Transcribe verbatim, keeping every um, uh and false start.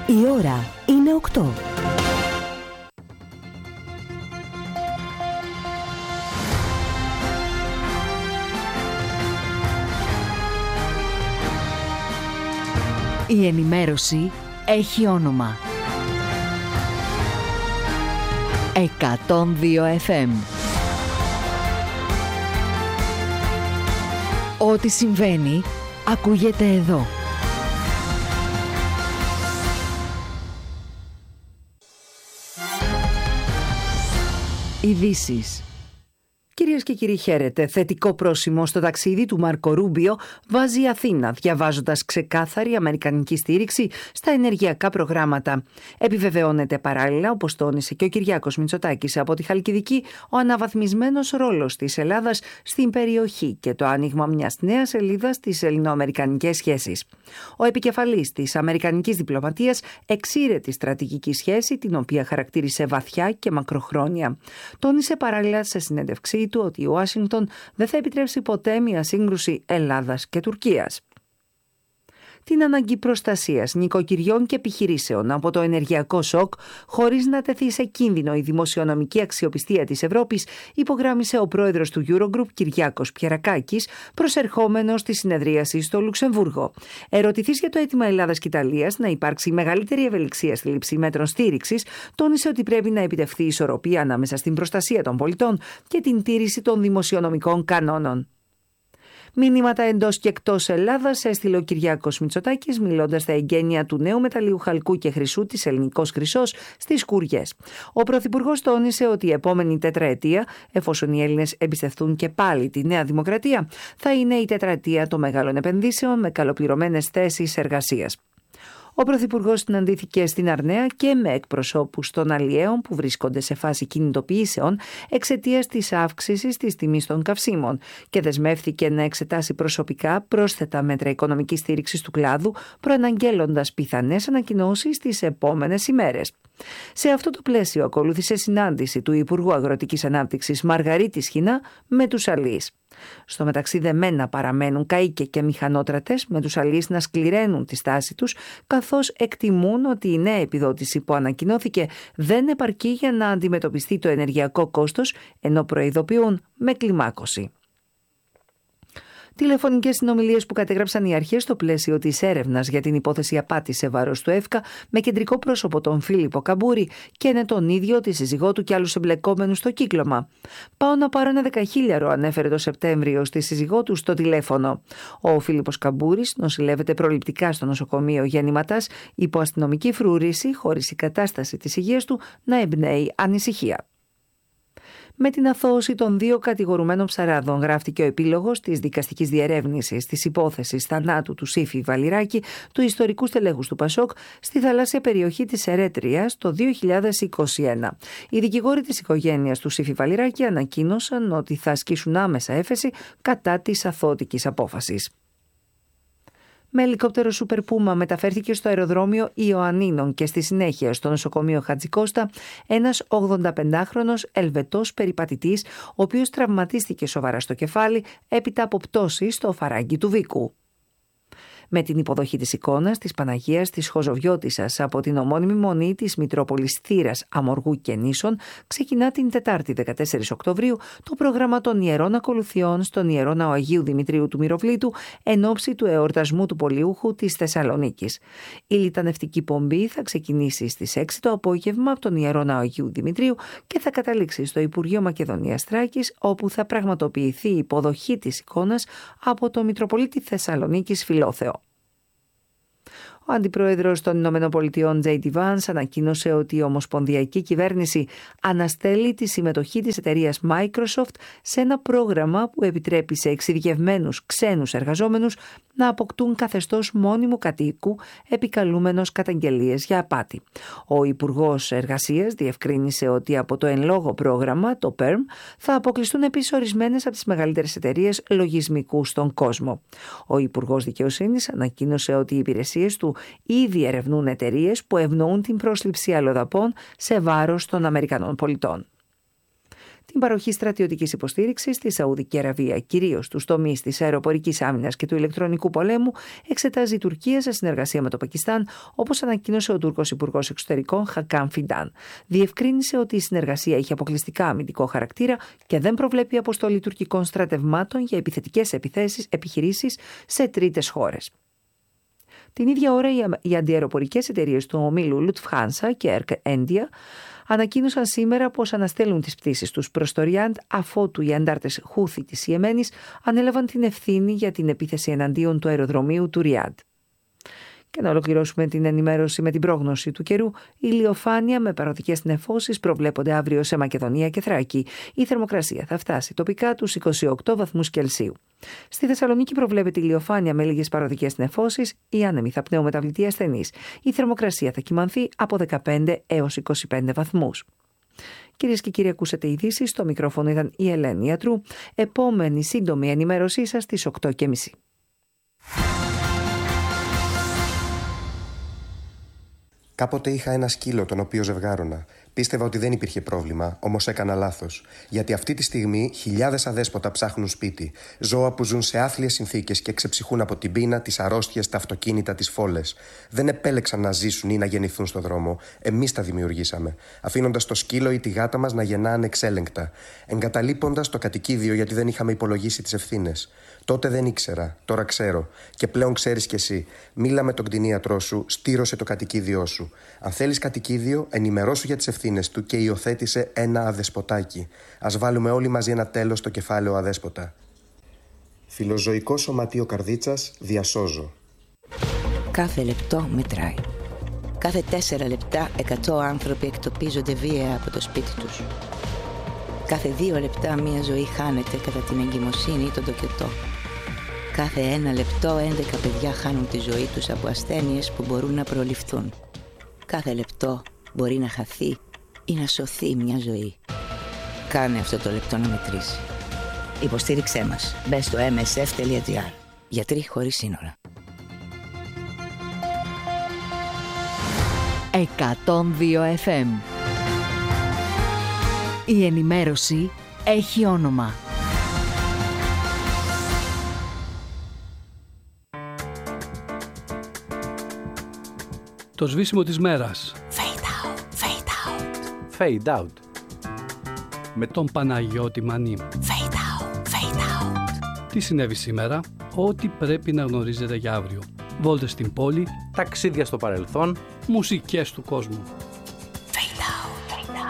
Η ώρα είναι οκτώ. Η ενημέρωση έχει όνομα. εκατόν δύο εφ εμ. Ό,τι συμβαίνει, ακούγεται εδώ. Ειδήσεις. Κυρίες και κύριοι, χαίρετε. Θετικό πρόσημο στο ταξίδι του Μάρκο Ρούμπιο βάζει η Αθήνα, διαβάζοντας ξεκάθαρη αμερικανική στήριξη στα ενεργειακά προγράμματα. Επιβεβαιώνεται παράλληλα, όπως τόνισε και ο Κυριάκος Μητσοτάκης από τη Χαλκιδική, ο αναβαθμισμένος ρόλος της Ελλάδας στην περιοχή και το άνοιγμα μιας νέας σελίδας στις ελληνοαμερικανικές σχέσεις. Ο επικεφαλής της αμερικανικής διπλωματίας εξήρε τη στρατηγική σχέση, την οποία χαρακτήρισε βαθιά και μακροχρόνια. Τόνισε παράλληλα σε συνέντευξή του ότι η Ουάσιγκτον δεν θα επιτρέψει ποτέ μια σύγκρουση Ελλάδας και Τουρκίας. Την ανάγκη προστασίας νοικοκυριών και επιχειρήσεων από το ενεργειακό σοκ, χωρίς να τεθεί σε κίνδυνο η δημοσιονομική αξιοπιστία της Ευρώπης, υπογράμμισε ο πρόεδρος του Eurogroup, Κυριάκος Πιερακάκης, προσερχόμενος στη συνεδρίαση στο Λουξεμβούργο. Ερωτηθείς για το αίτημα Ελλάδας και Ιταλίας να υπάρξει μεγαλύτερη ευελιξία στη λήψη μέτρων στήριξης, τόνισε ότι πρέπει να επιτευχθεί ισορροπία ανάμεσα στην προστασία των πολιτών και την τήρηση των δημοσιονομικών κανόνων. Μηνύματα εντός και εκτός Ελλάδας έστειλε ο Κυριάκος Μητσοτάκης, μιλώντας στα εγγένεια του νέου μεταλλείου χαλκού και χρυσού της Ελληνικός Χρυσός στις Σκουριές. Ο Πρωθυπουργός τόνισε ότι η επόμενη τετραετία, εφόσον οι Έλληνες εμπιστευτούν και πάλι τη Νέα Δημοκρατία, θα είναι η τετραετία των μεγάλων επενδύσεων με καλοπληρωμένες θέσεις εργασίας. Ο Πρωθυπουργός συναντήθηκε στην Αρναία και με εκπροσώπους των αλλιέων που βρίσκονται σε φάση κινητοποιήσεων εξαιτίας της αύξησης της τιμής των καυσίμων και δεσμεύθηκε να εξετάσει προσωπικά πρόσθετα μέτρα οικονομικής στήριξης του κλάδου, προαναγγέλλοντας πιθανές ανακοινώσεις τις επόμενες ημέρες. Σε αυτό το πλαίσιο ακολούθησε συνάντηση του Υπουργού Αγροτικής Ανάπτυξης Μαργαρίτης Χινά με τους αλείς. Στο μεταξύ δεμένα παραμένουν καΐκε και μηχανότρατες, με τους αλείς να σκληραίνουν τη στάση τους, καθώς εκτιμούν ότι η νέα επιδότηση που ανακοινώθηκε δεν επαρκεί για να αντιμετωπιστεί το ενεργειακό κόστος, ενώ προειδοποιούν με κλιμάκωση. Τηλεφωνικές συνομιλίες που κατέγραψαν οι αρχές στο πλαίσιο της έρευνας για την υπόθεση απάτης σε βάρος του ΕΦΚΑ, με κεντρικό πρόσωπο τον Φίλιππο Καμπούρη και είναι τον ίδιο, τη σύζυγό του και άλλους εμπλεκόμενους στο κύκλωμα. «Πάω να πάρω ένα δεκαχίλιαρο», ανέφερε το Σεπτέμβριο στη σύζυγό του στο τηλέφωνο. Ο Φίλιππος Καμπούρης νοσηλεύεται προληπτικά στο νοσοκομείο Γεννηματάς υπό αστυνομική φρούρηση, χωρίς η κατάσταση της υγείας του να εμπνέει ανησυχία. Με την αθώωση των δύο κατηγορουμένων ψαράδων, γράφτηκε ο επίλογος της δικαστικής διερεύνησης της υπόθεσης θανάτου του Σύφη Βαλιράκη, του ιστορικού στελέχους του Πασόκ, στη θαλάσσια περιοχή της Ερέτριας το δύο χιλιάδες είκοσι ένα. Οι δικηγόροι της οικογένειας του Σύφη Βαλιράκη ανακοίνωσαν ότι θα ασκήσουν άμεσα έφεση κατά της αθώωτικης απόφασης. Με ελικόπτερο Super Puma μεταφέρθηκε στο αεροδρόμιο Ιωαννίνων και στη συνέχεια στο νοσοκομείο Χατζικώστα ένας ογδονταπεντάχρονος Ελβετός περιπατητής, ο οποίος τραυματίστηκε σοβαρά στο κεφάλι έπειτα από πτώση στο φαράγγι του Βίκου. Με την υποδοχή της εικόνας της Παναγίας της Χοζοβιώτισσας από την ομώνυμη μονή της Μητρόπολης Θήρας, Αμοργού και Νήσων, ξεκινά την Τετάρτη δεκατέσσερις Οκτωβρίου το πρόγραμμα των Ιερών Ακολουθιών στον Ιερό Ναό Αγίου Δημητρίου του Μυροβλήτου εν ώψη του εορτασμού του Πολιούχου της Θεσσαλονίκης. Η λιτανευτική πομπή θα ξεκινήσει στις έξι το απόγευμα από τον Ιερό Ναό Αγίου Δημητρίου και θα καταλήξει στο Υπουργείο Μακεδονίας Θράκης, όπου θα πραγματοποιηθεί η υποδοχή της εικόνας από τον Μητροπολίτη Θεσσαλονίκης Φιλόθεο. Ο αντιπρόεδρος των Ηνωμένων Πολιτειών τζέι ντι Vance ανακοίνωσε ότι η ομοσπονδιακή κυβέρνηση αναστέλει τη συμμετοχή της εταιρείας Microsoft σε ένα πρόγραμμα που επιτρέπει σε εξειδικευμένους ξένους εργαζόμενους να αποκτούν καθεστώς μόνιμου κατοίκου, επικαλούμενος καταγγελίες για απάτη. Ο Υπουργός Εργασίας διευκρίνησε ότι από το εν λόγω πρόγραμμα, το πι ι αρ εμ, θα αποκλειστούν επίσης ορισμένες από τις μεγαλύτερες εταιρείες λογισμικού στον κόσμο. Ο Υπουργός Δικαιοσύνης ανακοίνωσε ότι οι υπηρεσίες του ήδη ερευνούν εταιρείες που ευνοούν την πρόσληψη αλλοδαπών σε βάρος των Αμερικανών πολιτών. την παροχή στρατιωτικής υποστήριξης στη Σαουδική Αραβία, κυρίως στους τομείς της αεροπορικής άμυνας και του ηλεκτρονικού πολέμου, εξετάζει η Τουρκία σε συνεργασία με το Πακιστάν, όπως ανακοίνωσε ο Τούρκος Υπουργός Εξωτερικών Χακάν Φιντάν. Διευκρίνησε ότι η συνεργασία έχει αποκλειστικά αμυντικό χαρακτήρα και δεν προβλέπει αποστολή τουρκικών στρατευμάτων για επιθετικές επιθέσεις, επιχειρήσεις σε τρίτες χώρες. Την ίδια ώρα, οι αντιαεροπορικές εταιρείες του ομίλου Lufthansa και Air India ανακοίνωσαν σήμερα πως αναστέλουν τις πτήσεις τους προς το Ριάντ, αφότου οι αντάρτες Χούθι της Ιεμένης ανέλαβαν την ευθύνη για την επίθεση εναντίον του αεροδρομίου του Ριάντ. Και να ολοκληρώσουμε την ενημέρωση με την πρόγνωση του καιρού. Ηλιοφάνεια με παροδικές νεφώσεις προβλέπονται αύριο σε Μακεδονία και Θράκη. Η θερμοκρασία θα φτάσει τοπικά τους είκοσι οκτώ βαθμούς Κελσίου. Στη Θεσσαλονίκη προβλέπεται ηλιοφάνεια με λίγες παροδικές νεφώσεις. Οι άνεμοι θα πνέουν μεταβλητή ασθενής. Η θερμοκρασία θα κυμανθεί από δεκαπέντε έως είκοσι πέντε βαθμούς. Κυρίες και κύριοι, ακούσατε ειδήσεις. Στο μικρόφωνο ήταν η Ελένη Ιατρού. Επόμενη σύντομη ενημέρωσή σας στις οκτώ και μισή. Κάποτε είχα ένα σκύλο τον οποίο ζευγάρωνα. Πίστευα ότι δεν υπήρχε πρόβλημα, όμως έκανα λάθος. Γιατί αυτή τη στιγμή χιλιάδες αδέσποτα ψάχνουν σπίτι. Ζώα που ζουν σε άθλιες συνθήκες και ξεψυχούν από την πείνα, τις αρρώστιες, τα αυτοκίνητα, τις φόλες. Δεν επέλεξαν να ζήσουν ή να γεννηθούν στον δρόμο. Εμείς τα δημιουργήσαμε. Αφήνοντας το σκύλο ή τη γάτα μας να γεννά ανεξέλεγκτα. Εγκαταλείποντας το κατοικίδιο γιατί δεν είχαμε υπολογίσει τις ευθύνες. Τότε δεν ήξερα, τώρα ξέρω. Και πλέον ξέρεις κι εσύ. Μίλα με τον κτηνίατρό σου, στήρωσε το κατοικίδιό σου. Αν θέλεις κατοικίδιο, ενημερώσου για τις ευθύνες του και υιοθέτησε ένα αδεσποτάκι. Ας βάλουμε όλοι μαζί ένα τέλος στο κεφάλαιο αδέσποτα. Φιλοζωικό σωματείο Καρδίτσας, διασώζω. Κάθε λεπτό μετράει. Κάθε τέσσερα λεπτά εκατό άνθρωποι εκτοπίζονται βία από το σπίτι τους. Κάθε δύο λεπτά μία ζωή χάνεται κατά την εγκυμοσύνη ή τον τοκετό. Κάθε ένα λεπτό έντεκα παιδιά χάνουν τη ζωή τους από ασθένειες που μπορούν να προληφθούν. Κάθε λεπτό μπορεί να χαθεί ή να σωθεί μια ζωή. Κάνε αυτό το λεπτό να μετρήσει. Υποστήριξέ μας. Μπες στο εμ ες εφ τελεία τζι άρ. Γιατροί χωρίς σύνορα. εκατόν δύο εφ εμ. Η ενημέρωση έχει όνομα. Το σβήσιμο της μέρας. Fade out, fade out. Fade out. Με τον Παναγιώτη Μανή. Fade out, fade out. Τι συνέβη σήμερα, ό,τι πρέπει να γνωρίζετε για αύριο. Βόλτες στην πόλη, Ταξίδια στο παρελθόν, μουσικές του κόσμου.